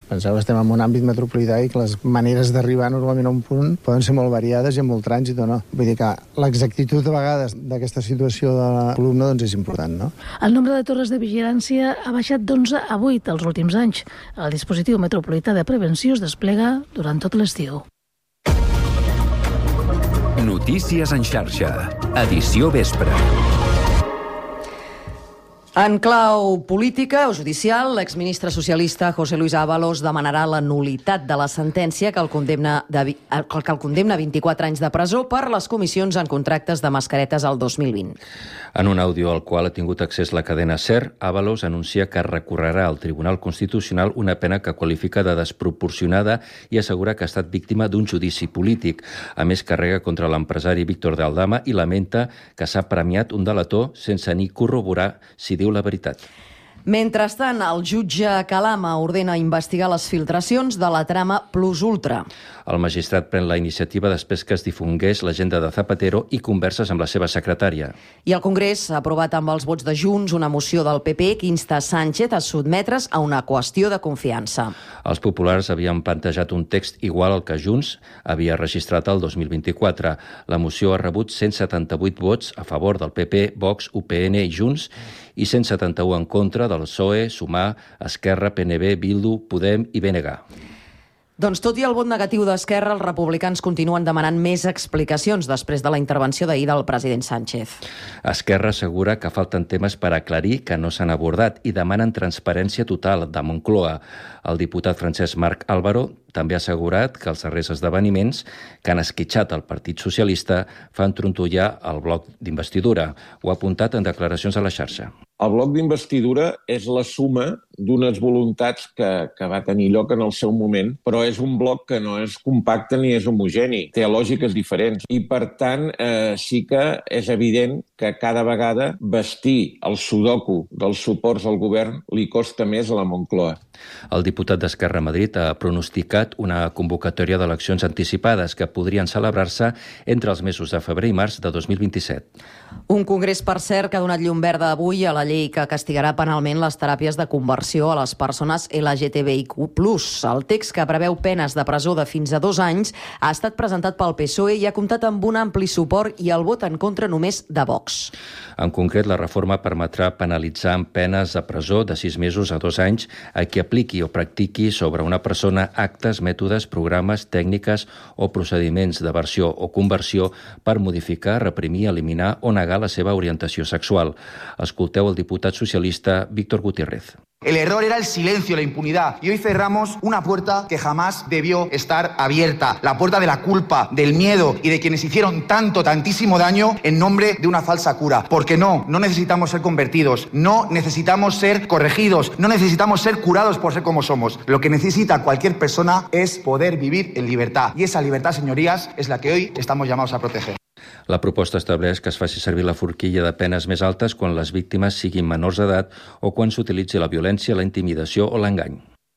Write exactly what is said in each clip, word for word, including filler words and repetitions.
Penseu que estem en un àmbit metropolità i que les maneres d'arribar normalment a un punt poden ser molt variades i amb molt trànsit o no. Vull dir que l'exactitud a vegades d'aquesta situació de l'alumne doncs és important, no? El nombre de torres de vigilància ha baixat d'onze a vuit els últims anys. El dispositiu metropolità de prevenció es desplega durant tot l'estiu. Notícies en xarxa. Edició vespre. En clau política o judicial, l'exministre socialista José Luis Ábalos demanarà la nul·litat de la sentència que el condemna, de, que el condemna a vint-i-quatre anys de presó per les comissions en contractes de mascaretes al dos mil vint. En un àudio al qual ha tingut accés la cadena SER, Ábalos anuncia que recorrerà al Tribunal Constitucional una pena que qualifica de desproporcionada i assegura que ha estat víctima d'un judici polític. A més, carrega contra l'empresari Víctor de Aldama i lamenta que s'ha premiat un delator sense ni corroborar si diu la veritat. Mentrestant, el jutge Calama ordena investigar les filtracions de la trama Plus Ultra. El magistrat pren la iniciativa després que es difongués l'agenda de Zapatero i converses amb la seva secretària. I el Congrés ha aprovat amb els vots de Junts una moció del P P que insta Sánchez a sotmetre's a una qüestió de confiança. Els populars havien plantejat un text igual al que Junts havia registrat el dos mil vint-i-quatre. La moció ha rebut cent setanta-vuit vots a favor del P P, Vox, U P N i Junts i cent setanta-u en contra del P S O E, Sumar, Esquerra, P N B, Bildu, Podem i B N G. Doncs tot i el vot negatiu d'Esquerra, els republicans continuen demanant més explicacions després de la intervenció d'ahir del president Sánchez. Esquerra assegura que falten temes per aclarir que no s'han abordat i demanen transparència total de Moncloa. El diputat Francesc Marc Álvaro també ha assegurat que els darrers esdeveniments que han esquitxat el Partit Socialista fan trontollar el bloc d'investidura. Ho ha apuntat en declaracions a la xarxa. El bloc d'investidura és la suma d'unes voluntats que, que va tenir lloc en el seu moment, però és un bloc que no és compacte ni és homogeni, té lògiques diferents. I, per tant, eh, sí que és evident que cada vegada vestir el sudoku dels suports al govern li costa més a la Moncloa. El diputat d'Esquerra a Madrid ha pronosticat una convocatòria d'eleccions anticipades que podrien celebrar-se entre els mesos de febrer i març de dos mil vint-i-set. Un congrés, per cert, que ha donat llum verda avui a la llei que castigarà penalment les teràpies de conversió a les persones L G T B I Q plus. El text, que preveu penes de presó de fins a dos anys, ha estat presentat pel P S O E i ha comptat amb un ampli suport i el vot en contra només de Vox. En concret, la reforma permetrà penalitzar amb penes de presó de sis mesos a dos anys a qui apliqui o practiqui sobre una persona actes, mètodes, programes, tècniques o procediments de versió o conversió per modificar, reprimir, eliminar o negar la seva orientació sexual. Escolteu el diputat socialista Víctor Gutiérrez. El error era el silencio, la impunidad. Y hoy cerramos una puerta que jamás debió estar abierta. La puerta de la culpa, del miedo y de quienes hicieron tanto, tantísimo daño en nombre de una falsa cura. Porque no, no necesitamos ser convertidos, no necesitamos ser corregidos, no necesitamos ser curados por ser como somos. Lo que necesita cualquier persona es poder vivir en libertad. Y esa libertad, señorías, es la que hoy estamos llamados a proteger. La proposta estableix que es faci servir la forquilla de penes més altes quan les víctimes siguin menors d'edat o quan s'utilitzi la violència, la intimidació o l'engany.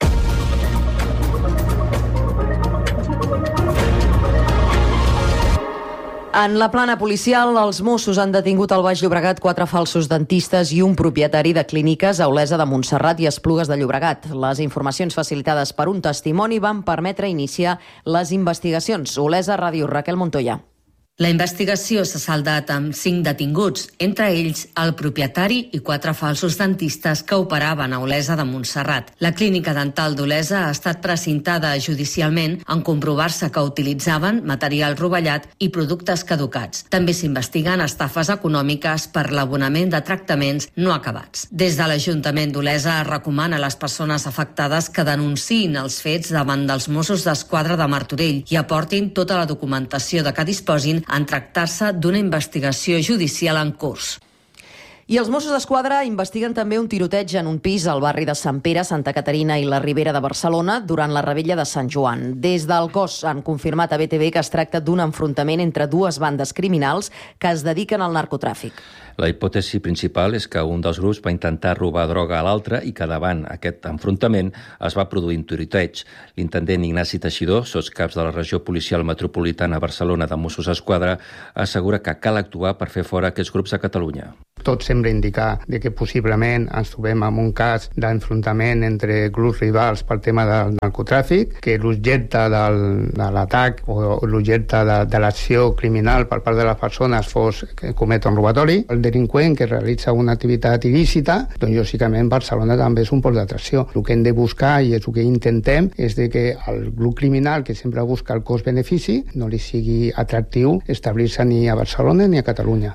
En la plana policial, els Mossos han detingut al Baix Llobregat quatre falsos dentistes i un propietari de clíniques a Olesa de Montserrat i Esplugues de Llobregat. Les informacions facilitades per un testimoni van permetre iniciar les investigacions. Olesa, Ràdio, Raquel Montoya. La investigació s'ha saldat amb cinc detinguts, entre ells el propietari i quatre falsos dentistes que operaven a Olesa de Montserrat. La clínica dental d'Olesa ha estat precintada judicialment en comprovar-se que utilitzaven material rovellat i productes caducats. També s'investiguen estafes econòmiques per l'abonament de tractaments no acabats. Des de l'Ajuntament d'Olesa es recomana a les persones afectades que denunciïn els fets davant dels Mossos d'Esquadra de Martorell i aportin tota la documentació de què disposin en tractar-se d'una investigació judicial en curs. I els Mossos d'Esquadra investiguen també un tiroteig en un pis al barri de Sant Pere, Santa Caterina i la Ribera de Barcelona durant la Revetlla de Sant Joan. Des del cos han confirmat a B T V que es tracta d'un enfrontament entre dues bandes criminals que es dediquen al narcotràfic. La hipòtesi principal és que un dels grups va intentar robar droga a l'altre i que davant aquest enfrontament es va produir un tiroteig. L'intendent Ignasi Teixidor, sotscaps de la regió policial metropolitana Barcelona de Mossos d'Esquadra, assegura que cal actuar per fer fora aquests grups a Catalunya. Tot sembla indicar de que possiblement ens trobem amb un cas d'enfrontament entre grups rivals pel tema del narcotràfic, que l'objecte del, de l'atac o l'objecte de, de l'acció criminal per part de les persones fos que comet un robatori. El delinqüent que realitza una activitat il·lícita, doncs lògicament Barcelona també és un pol d'atracció. El que hem de buscar i és el que intentem és de que el grup criminal que sempre busca el cost-benefici no li sigui atractiu establir-se ni a Barcelona ni a Catalunya.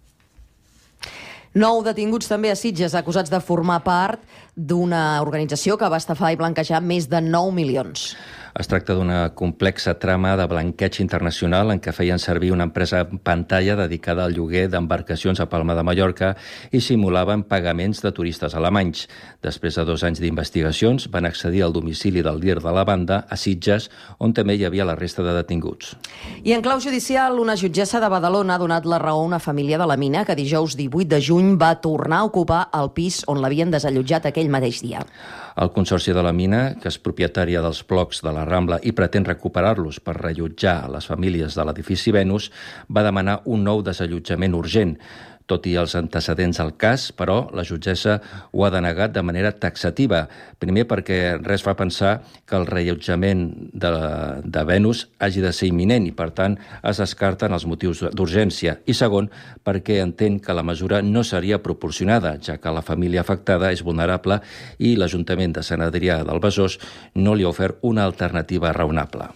Nou detinguts també a Sitges acusats de formar part d'una organització que va estafar i blanquejar més de nou milions. Es tracta d'una complexa trama de blanqueig internacional en què feien servir una empresa pantalla dedicada al lloguer d'embarcacions a Palma de Mallorca i simulaven pagaments de turistes alemanys. Després de dos anys d'investigacions, van accedir al domicili del líder de la banda, a Sitges, on també hi havia la resta de detinguts. I en clau judicial, una jutgessa de Badalona ha donat la raó a una família de la mina que dijous divuit de juny va tornar a ocupar el pis on l'havien desallotjat aquell mateix dia. El Consorci de la Mina, que és propietària dels blocs de la Rambla i pretén recuperar-los per reallotjar les famílies de l'edifici Venus, va demanar un nou desallotjament urgent. Tot i els antecedents al cas, però, la jutgessa ho ha denegat de manera taxativa. Primer perquè res fa pensar que el reallotjament de, de Venus hagi de ser imminent i, per tant, es descarten els motius d'urgència. I segon, perquè entén que la mesura no seria proporcionada, ja que la família afectada és vulnerable i l'Ajuntament de Sant Adrià del Besòs no li ha ofert una alternativa raonable.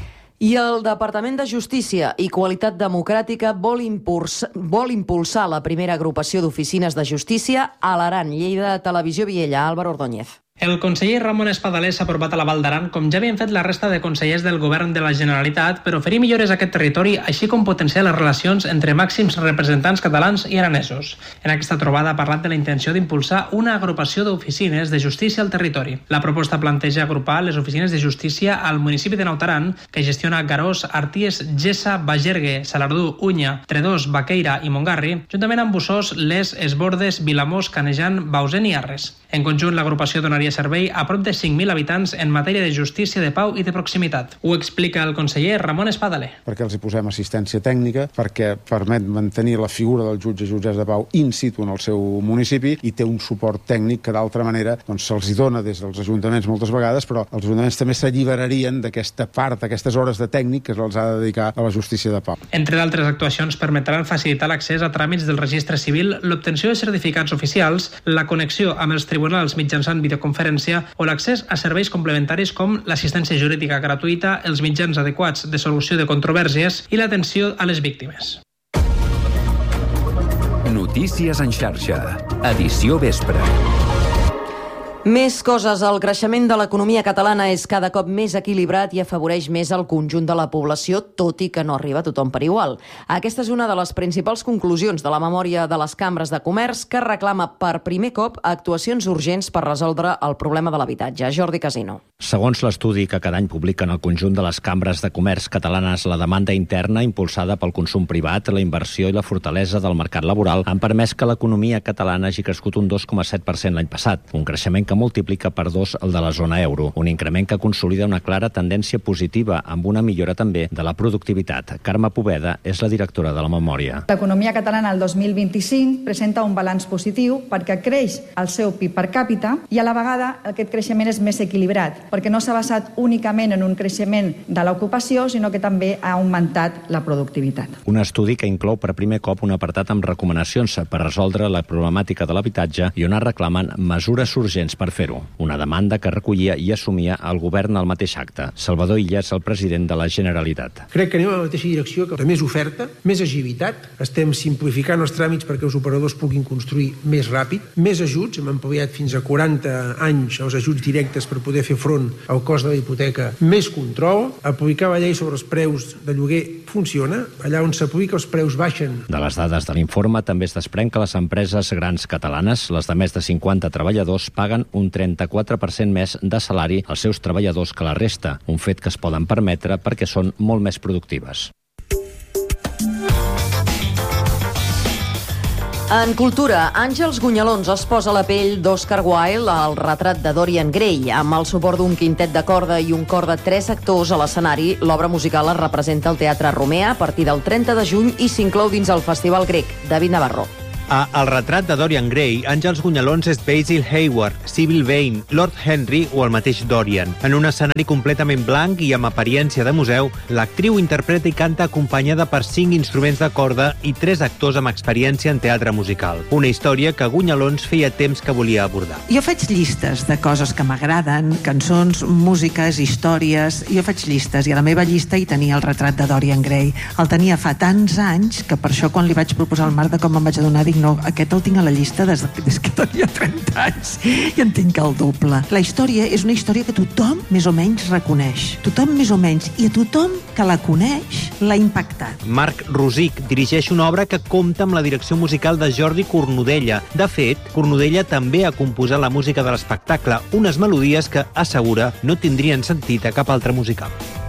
I el Departament de Justícia i Qualitat Democràtica vol impulsar, vol impulsar la primera agrupació d'oficines de justícia a l'Aran. Lleida, Televisió Viella, Álvaro Ordóñez. El conseller Ramon Espadaler s'ha aprovat a la Val d'Aran, com ja havien fet la resta de consellers del govern de la Generalitat, per oferir millores a aquest territori, així com potenciar les relacions entre màxims representants catalans i aranesos. En aquesta trobada ha parlat de la intenció d'impulsar una agrupació d'oficines de justícia al territori. La proposta planteja agrupar les oficines de justícia al municipi de Naut Aran, que gestiona Garós, Arties, Gessa, Bagergue, Salardú, Unya, Tredòs, Baqueira i Montgarri, juntament amb Bussós, Les, Esbordes, Vilamós, Canejan, Bausen i Arres. En conjunt, l'agrupació donaria servei a prop de cinc mil habitants en matèria de justícia, de pau i de proximitat. Ho explica el conseller Ramon Espadaler. Perquè els hi posem assistència tècnica, perquè permet mantenir la figura del jutge i jutgessa de pau in situ en el seu municipi i té un suport tècnic que d'altra manera doncs, se'ls hi dona des dels ajuntaments moltes vegades, però els ajuntaments també s'alliberarien d'aquesta part, d'aquestes hores de tècnic que se'ls ha de dedicar a la justícia de pau. Entre d'altres actuacions permetran facilitar l'accés a tràmits del registre civil, l'obtenció de certificats oficials, la connexió amb els tribunals mitjançant videoconferència o l'accés a serveis complementaris com l'assistència jurídica gratuïta, els mitjans adequats de solució de controvèrsies i l'atenció a les víctimes. Notícies en xarxa. Edició vespre. Més coses. El creixement de l'economia catalana és cada cop més equilibrat i afavoreix més el conjunt de la població, tot i que no arriba a tothom per igual. Aquesta és una de les principals conclusions de la memòria de les cambres de comerç, que reclama per primer cop actuacions urgents per resoldre el problema de l'habitatge. Jordi Casino. Segons l'estudi que cada any publiquen el conjunt de les cambres de comerç catalanes, la demanda interna, impulsada pel consum privat, la inversió i la fortalesa del mercat laboral, han permès que l'economia catalana hagi crescut un dos coma set per cent l'any passat, un creixement que multiplica per dos el de la zona euro, un increment que consolida una clara tendència positiva amb una millora també de la productivitat. Carme Poveda és la directora de la memòria. L'economia catalana el dos mil vint-i-cinc presenta un balanç positiu perquè creix el seu P I B per càpita i a la vegada aquest creixement és més equilibrat, perquè no s'ha basat únicament en un creixement de l'ocupació, sinó que també ha augmentat la productivitat. Un estudi que inclou per primer cop un apartat amb recomanacions per resoldre la problemàtica de l'habitatge i on es reclamen mesures urgents per per fer-ho. Una demanda que recollia i assumia el govern al mateix acte. Salvador Illa és el president de la Generalitat. Crec que anem a la mateixa direcció, que més oferta, més agilitat. Estem simplificant els tràmits perquè els operadors puguin construir més ràpid, més ajuts, hem ampliat fins a quaranta anys els ajuts directes per poder fer front al cost de la hipoteca, més control, aplicar la llei sobre els preus de lloguer funciona, allà on s'aplica els preus baixen. De les dades de l'informe també es desprèn que les empreses grans catalanes, les de més de cinquanta treballadors, paguen un trenta-quatre per cent més de salari als seus treballadors que la resta, un fet que es poden permetre perquè són molt més productives. En cultura, Àngels Gunyalons es posa a la pell d'Oscar Wilde al retrat de Dorian Gray. Amb el suport d'un quintet de corda i un cor de tres actors a l'escenari, l'obra musical es representa al Teatre Romea a partir del trenta de juny i s'inclou dins el Festival Grec. David Navarro. A El retrat de Dorian Gray, Àngels Gunyalons és Basil Hayward, Sybil Vane, Lord Henry o el mateix Dorian. En un escenari completament blanc i amb apariència de museu, l'actriu interpreta i canta acompanyada per cinc instruments de corda i tres actors amb experiència en teatre musical. Una història que Gunyalons feia temps que volia abordar. Jo faig llistes de coses que m'agraden, cançons, músiques, històries... Jo faig llistes i a la meva llista hi tenia el retrat de Dorian Gray. El tenia fa tants anys que per això quan li vaig proposar al Marc de com em vaig adonar, dic, no, aquest el tinc a la llista des, des que tenia trenta anys i en tinc el doble. La història és una història que tothom més o menys reconeix. Tothom més o menys, i a tothom que la coneix l'ha impactat. Marc Rosic dirigeix una obra que compta amb la direcció musical de Jordi Cornudella. De fet, Cornudella també ha composat la música de l'espectacle, unes melodies que, assegura, no tindrien sentit a cap altre musical.